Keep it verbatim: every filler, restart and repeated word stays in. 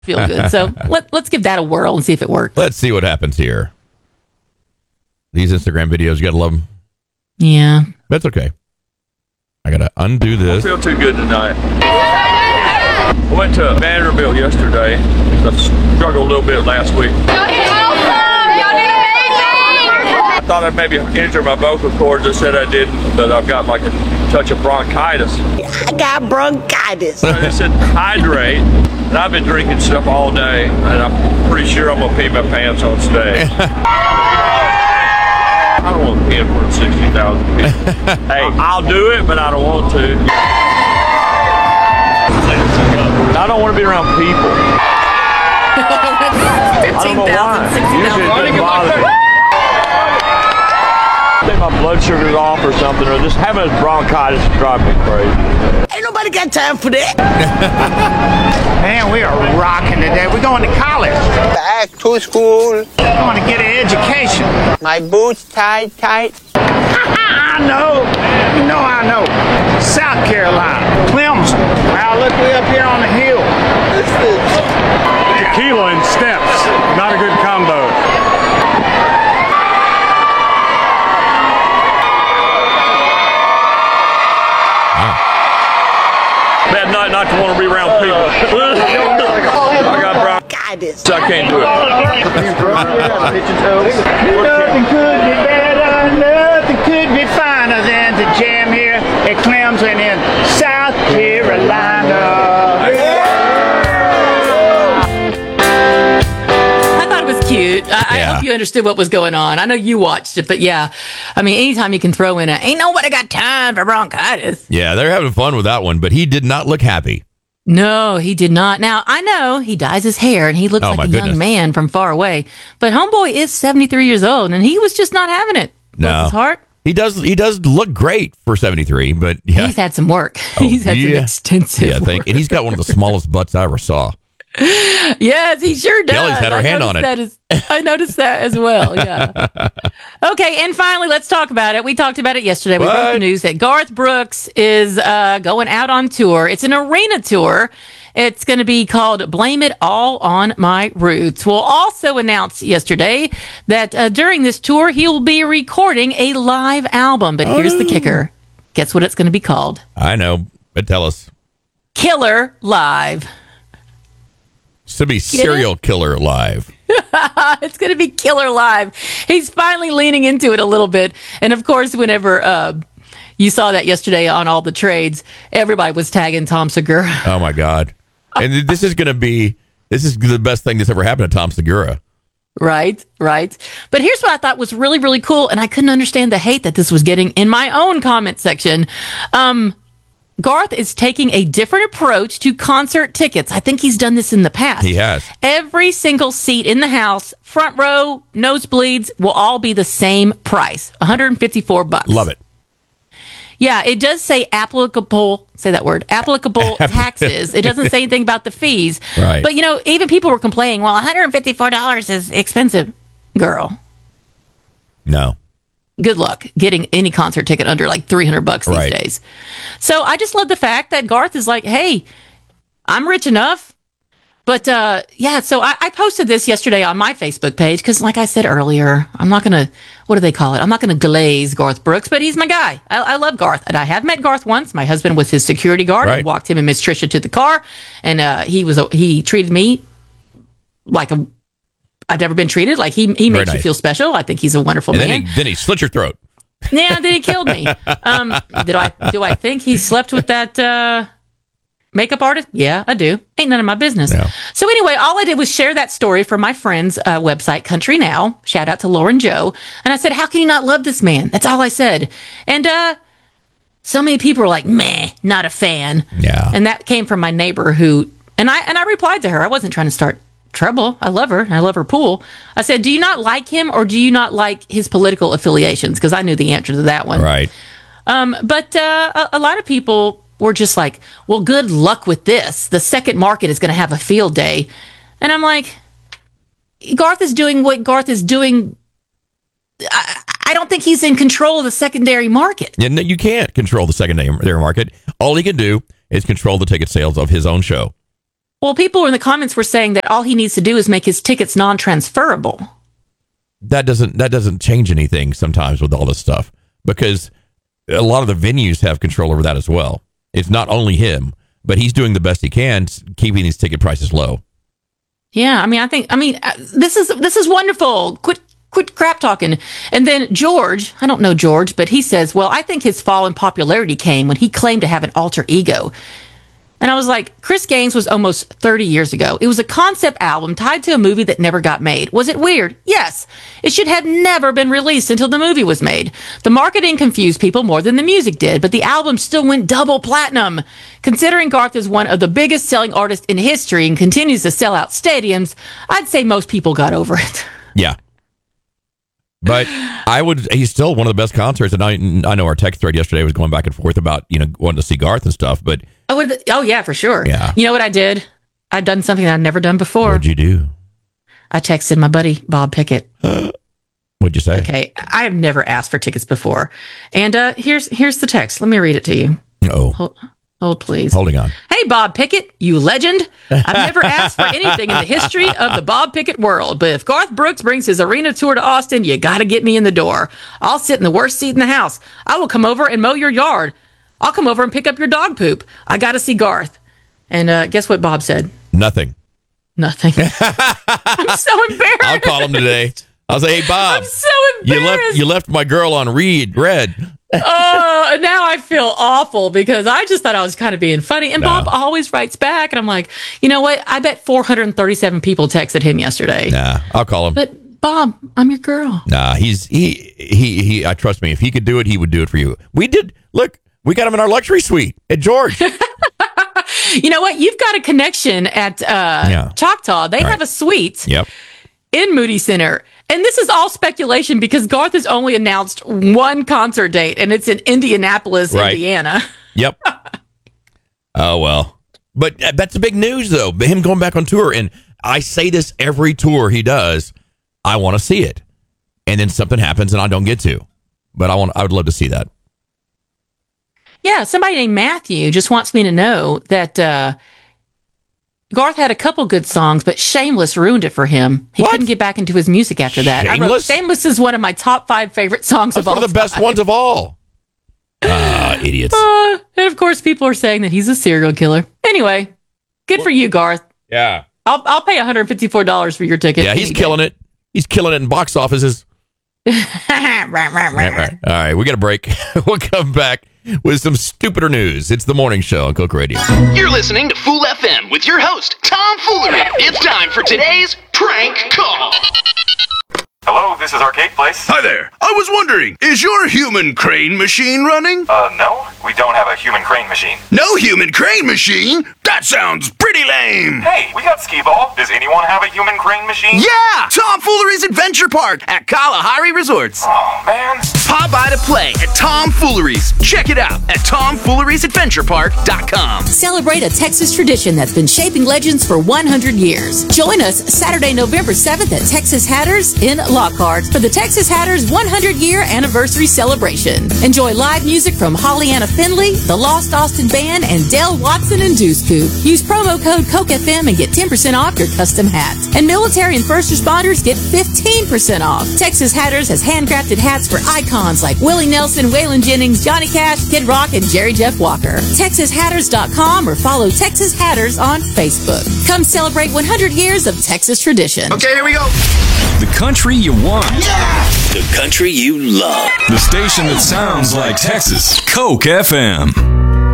feel good. So let, let's give that a whirl and see if it works. Let's see what happens here. These Instagram videos, you got to love them. Yeah. That's okay. I got to undo this. I feel too good tonight. I went to Vanderbilt yesterday. I struggled a little bit last week. I thought I'd maybe injure my vocal cords. I said I didn't, but I've got like a touch of bronchitis. I got bronchitis. So they said hydrate, and I've been drinking stuff all day, and I'm pretty sure I'm going to pee my pants on stage. I don't want to pee in front of sixty thousand people. Hey, I'll do it, but I don't want to. I don't want to be around people. I don't know why. Usually it doesn't bother me. I think my blood sugar's off or something, or just having a bronchitis is driving me crazy. Ain't nobody got time for that. Man, we are rocking today. We're going to college. Back to school. Going to get an education. My boots tied tight. I know. You know I know. South Carolina. Clemson. Wow, look, we up here on the hill. Tequila and steps. Not a good combo. Bad night not to want to be around people. I got bronchitis. I can't do it. Nothing could be better, nothing could be finer than to jam here at Clemson in South Carolina. I thought it was cute. I, Yeah. I hope you understood what was going on. I know you watched it, but yeah. I mean, anytime you can throw in a, ain't nobody got time for bronchitis. Yeah, they're having fun with that one, but he did not look happy. No, he did not. Now, I know he dyes his hair and he looks Oh, like my a goodness. young man from far away, but homeboy is seventy-three years old and he was just not having it. Bless No. his heart. He does he does look great for seventy-three, but yeah. He's had some work. Oh, he's had yeah. some extensive Yeah, I think. work. And he's got one of the smallest butts I ever saw. Yes, he sure does. Kelly's had her I hand on noticed that as- I noticed that as well. Yeah. Okay, and finally, let's talk about it. We talked about it yesterday. We broke What? the news that Garth Brooks is uh, going out on tour. It's an arena tour. It's going to be called Blame It All on My Roots. We'll also announce yesterday that uh, during this tour, he will be recording a live album. But here's the kicker. Guess what it's going to be called? I know, but tell us. Killer Live. It's to be Serial Killer Live. It's going to be Killer Live. He's finally leaning into it a little bit. And of course, whenever uh, you saw that yesterday on all the trades, everybody was tagging Tom Segura. Oh, my God. And this is going to be, this is the best thing that's ever happened to Tom Segura. Right, right. But here's what I thought was really, really cool. And I couldn't understand the hate that this was getting in my own comment section. Um, Garth is taking a different approach to concert tickets. I think he's done this in the past. He has. Every single seat in the house, front row, nosebleeds, will all be the same price, one hundred fifty-four bucks. Love it. Yeah, it does say applicable, say that word, applicable taxes. It doesn't say anything about the fees. Right. But, you know, even people were complaining, well, one hundred fifty-four dollars is expensive. Girl, No. good luck getting any concert ticket under like three hundred bucks these Right. days. So I just love the fact that Garth is like, hey, I'm rich enough. But uh, yeah, so I, I posted this yesterday on my Facebook page because, like I said earlier, I'm not going to, what do they call it? I'm not going to glaze Garth Brooks, but he's my guy. I, I love Garth. And I have met Garth once. My husband was his security guard. I Right. walked him and Miss Trisha to the car. And uh, he was he treated me like a, I've never been treated. Like he, he makes nice. you feel special. I think he's a wonderful And man. then he, then he slit your throat. Yeah, then he killed me. Um, did I do I think he slept with that uh, makeup artist? Yeah, I do. Ain't none of my business. No. So anyway, all I did was share that story from my friend's uh, website, Country Now. Shout out to Lauren Joe. And I said, how can you not love this man? That's all I said. And uh, so many people were like, meh, not a fan. Yeah. And that came from my neighbor who, and I and I replied to her. I wasn't trying to start trouble. I love her. And I love her pool. I said, do you not like him or do you not like his political affiliations? Because I knew the answer to that one. Right. Um, but uh, a, a lot of people were just like, well, good luck with this. The second market is going to have a field day. And I'm like, Garth is doing what Garth is doing. I, I don't think he's in control of the secondary market. And you can't control the secondary market. All he can do is control the ticket sales of his own show. Well, people in the comments were saying that all he needs to do is make his tickets non-transferable. That doesn't that doesn't change anything sometimes with all this stuff, because a lot of the venues have control over that as well. It's not only him, but he's doing the best he can, keeping these ticket prices low. Yeah, I mean, I think, I mean, uh, this is this is wonderful. Quit quit crap talking. And then George, I don't know George, but he says, well, I think his fall in popularity came when he claimed to have an alter ego. And I was like, Chris Gaines was almost thirty years ago. It was a concept album tied to a movie that never got made. Was it weird? Yes. It should have never been released until the movie was made. The marketing confused people more than the music did, but the album still went double platinum. Considering Garth is one of the biggest selling artists in history and continues to sell out stadiums, I'd say most people got over it. Yeah. But I would, he's still one of the best concerts. And I, I know our text thread yesterday was going back and forth about, you know, wanting to see Garth and stuff, but. Oh, what the, oh yeah, for sure. Yeah. You know what I did? I'd done something that I'd never done before. What'd you do? I texted my buddy, Bob Pickett. What'd you say? Okay. I have never asked for tickets before. And uh, here's here's the text. Let me read it to you. Oh. Hold, hold, please. Holding on. Hey, Bob Pickett, you legend. I've never asked for anything in the history of the Bob Pickett world, but if Garth Brooks brings his arena tour to Austin, you got to get me in the door. I'll sit in the worst seat in the house. I will come over and mow your yard. I'll come over and pick up your dog poop. I got to see Garth. And uh, guess what Bob said? Nothing. Nothing. I'm so embarrassed. I'll call him today. I'll say, hey, Bob. I'm so You embarrassed. left, you left my girl on read, red. Oh, and now I feel awful because I just thought I was kind of being funny. And No. Bob always writes back. And I'm like, you know what? I bet four hundred thirty-seven people texted him yesterday. Nah, I'll call him. But Bob, I'm your girl. Nah, he's, he, he, he, I trust me. If he could do it, he would do it for you. We did, look, we got him in our luxury suite at George. You know what? You've got a connection at uh, Yeah. Choctaw. They Right. have a suite Yep. in Moody Center. And this is all speculation because Garth has only announced one concert date, and it's in Indianapolis, Right. Indiana. Yep. Oh, well. But uh, that's the big news, though. Him going back on tour. And I say this every tour he does. I want to see it. And then something happens and I don't get to. But I want. I would love to see that. Yeah, somebody named Matthew just wants me to know that uh, Garth had a couple good songs, but Shameless ruined it for him. He What? couldn't get back into his music after that. I wrote, Shameless? Shameless is one of my top five favorite songs That's of all one of the best time. ones of all. Ah, idiots. Uh, and of course, people are saying that he's a serial killer. Anyway, good for you, Garth. Yeah. I'll I'll pay one hundred fifty-four dollars for your ticket. Yeah, he's killing it. He's killing it in box offices. right, right, right, Right, right. All right, we got a break. We'll come back with some stupider news. It's the morning show on Coke Radio. You're listening to Fool F M with your host, Tom Foolery. It's time for today's prank call. Hello, this is Arcade Place. Hi there. I was wondering, is your human crane machine running? Uh, no, we don't have a human crane machine. No human crane machine? That sounds pretty lame. Hey, we got skee ball. Does anyone have a human crane machine? Yeah! Tom Foolery's Adventure Park at Kalahari Resorts. Oh, man. Pop by to play at Tom Foolery's. Check it out at tom fooleries adventure park dot com. Celebrate a Texas tradition that's been shaping legends for one hundred years. Join us Saturday, November seventh at Texas Hatters in Lockhart for the Texas Hatters one hundred year anniversary celebration. Enjoy live music from Holly-Anna Finley, the Lost Austin Band, and Dale Watson and Deuce Coupe. Use promo code Coke F M and get ten percent off your custom hat. And military and first responders get fifteen percent off. Texas Hatters has handcrafted hats for icons like Willie Nelson, Waylon Jennings, Johnny Cash, Kid Rock, and Jerry Jeff Walker. Texas Hatters dot com or follow Texas Hatters on Facebook. Come celebrate one hundred years of Texas tradition. Okay, here we go. The country you want. The country you love. The station that sounds like Texas. Coke F M.